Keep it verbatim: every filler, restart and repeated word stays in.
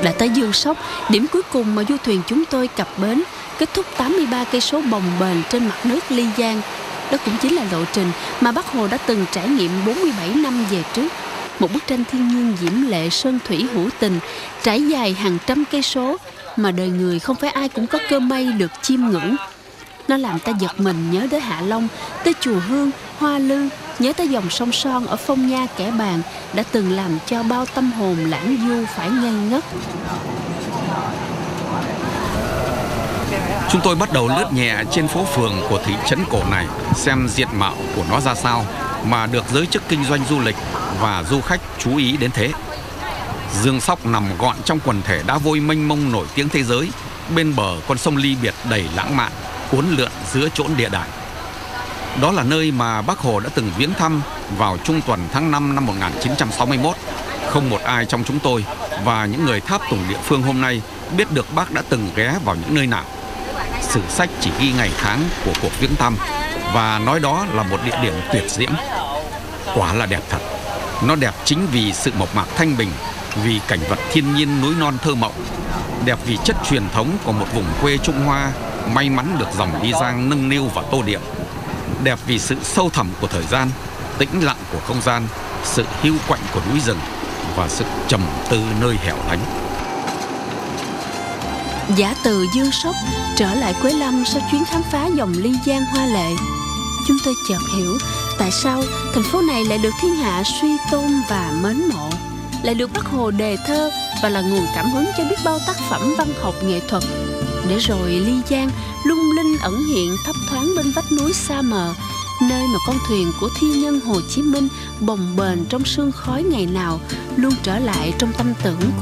Đã tới Dương Sóc, điểm cuối cùng mà du thuyền chúng tôi cập bến, kết thúc tám mươi ba cây số bồng bềnh trên mặt nước Ly Giang. Đó cũng chính là lộ trình mà Bác Hồ đã từng trải nghiệm bốn mươi bảy năm về trước. Một bức tranh thiên nhiên diễm lệ, sơn thủy hữu tình, trải dài hàng trăm cây số mà đời người không phải ai cũng có cơ may được chiêm ngưỡng. Nó làm ta giật mình nhớ tới Hạ Long, tới chùa Hương, Hoa Lư, nhớ tới dòng sông Son ở Phong Nha, Kẻ Bàng đã từng làm cho bao tâm hồn lãng du phải ngây ngất. Chúng tôi bắt đầu lướt nhẹ trên phố phường của thị trấn cổ này, xem diện mạo của nó ra sao mà được giới chức kinh doanh du lịch và du khách chú ý đến thế. Dương Sóc nằm gọn trong quần thể đá vôi mênh mông nổi tiếng thế giới, bên bờ con sông ly biệt đầy lãng mạn, uốn lượn giữa chốn địa đại. Đó là nơi mà Bác Hồ đã từng viếng thăm vào trung tuần tháng năm năm một nghìn chín trăm sáu mươi mốt. Không một ai trong chúng tôi và những người tháp tùng địa phương hôm nay biết được Bác đã từng ghé vào những nơi nào. Sử sách chỉ ghi ngày tháng của cuộc viếng thăm và nói đó là một địa điểm tuyệt diễm. Quả là đẹp thật. Nó đẹp chính vì sự mộc mạc thanh bình, vì cảnh vật thiên nhiên núi non thơ mộng, đẹp vì chất truyền thống của một vùng quê Trung Hoa may mắn được dòng Ly Giang nâng niu và tô điểm, đẹp vì sự sâu thẳm của thời gian, tĩnh lặng của không gian, sự hiu quạnh của núi rừng và sự trầm tư nơi hẻo lánh. Giả từ Dương Sóc trở lại Quế Lâm sau chuyến khám phá dòng Ly Giang hoa lệ, chúng tôi chợt hiểu tại sao thành phố này lại được thiên hạ suy tôn và mến mộ, lại được Bác Hồ đề thơ và là nguồn cảm hứng cho biết bao tác phẩm văn học nghệ thuật. Để rồi Ly Giang lung linh ẩn hiện thấp thoáng bên vách núi xa mờ, nơi mà con thuyền của thi nhân Hồ Chí Minh bồng bềnh trong sương khói ngày nào luôn trở lại trong tâm tưởng